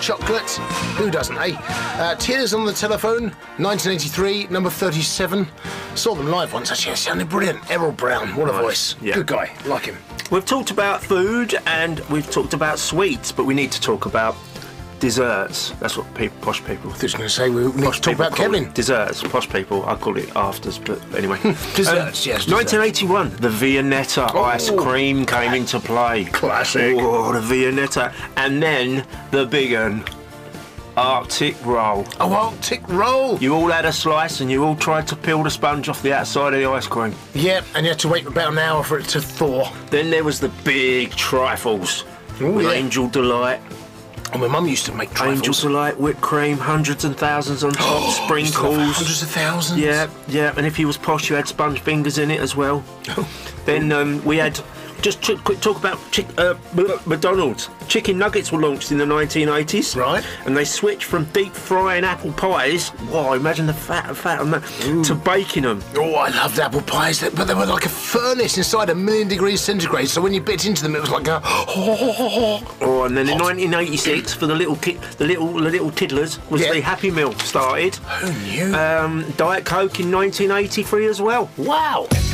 chocolate. Who doesn't, eh? Tears on the Telephone, 1983, number 37. Saw them live once, actually. It sounded brilliant. Errol Brown, what a voice. Yeah. Good guy, like him. We've talked about food and we've talked about sweets, but we need to talk about desserts. That's what posh people. I was going to say we need to talk about Kevin. Desserts, posh people. I call it afters, but anyway. Desserts, yes. 1981, the Viennetta ice cream came into play. Classic. Oh, the Viennetta. And then the big one, Arctic Roll. Oh, Arctic Roll. You all had a slice and you all tried to peel the sponge off the outside of the ice cream. Yeah, and you had to wait about an hour for it to thaw. Then there was the big trifles. With Angel Delight. Oh, my mum used to make trifles. Angel Delight, whipped cream, hundreds and thousands on top, sprinkles. Hundreds of thousands? Yeah, yeah, and if you was posh, you had sponge fingers in it as well. Then we had, just quick talk about McDonald's. Chicken nuggets were launched in the 1980s. Right. And they switched from deep frying apple pies, wow, imagine the fat on that, to baking them. Oh, I loved apple pies, but they were like a furnace inside 1,000,000 degrees centigrade, so when you bit into them, it was like a... Oh, and then in 1986, for the little tiddlers, was the Happy Meal started. Who knew? Diet Coke in 1983 as well. Wow.